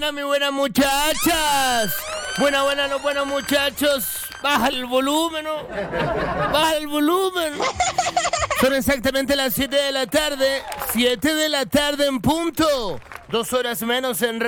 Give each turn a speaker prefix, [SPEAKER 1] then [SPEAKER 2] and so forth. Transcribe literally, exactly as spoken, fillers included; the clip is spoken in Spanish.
[SPEAKER 1] buena, mi buenas muchachas. Buena, buena, los buenos muchachos. Baja el volumen, ¿no? Baja el volumen. Son exactamente las siete de la tarde. siete de la tarde en punto. Dos horas menos en